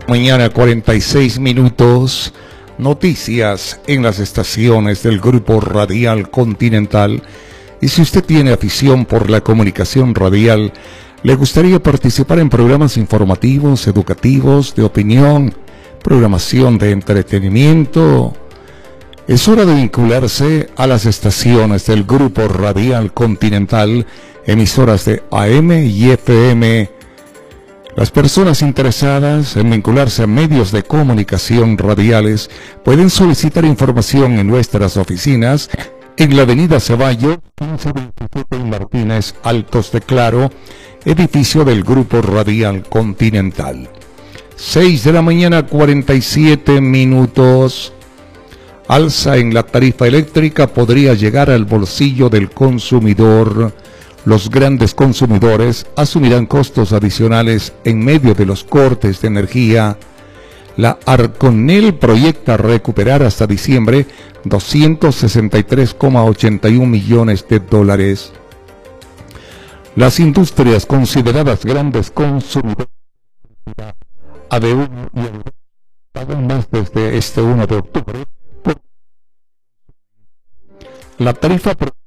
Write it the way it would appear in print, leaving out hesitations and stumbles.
Mañana 46 minutos, noticias en las estaciones del Grupo Radial Continental. Y si usted tiene afición por la comunicación radial, le gustaría participar en programas informativos, educativos, de opinión, programación de entretenimiento, es hora de vincularse a las estaciones del Grupo Radial Continental, emisoras de AM y FM. Las personas interesadas en vincularse a medios de comunicación radiales pueden solicitar información en nuestras oficinas en la avenida Ceballos, 1527 Martínez, Altos de Claro, edificio del Grupo Radial Continental. 6 de la mañana, 47 minutos. Alza en la tarifa eléctrica podría llegar al bolsillo del consumidor. Los grandes consumidores asumirán costos adicionales en medio de los cortes de energía. La Arconel proyecta recuperar hasta diciembre 263,81 millones de dólares. Las industrias consideradas grandes consumidores ADU y ADU pagan más desde este 1 de octubre. La tarifa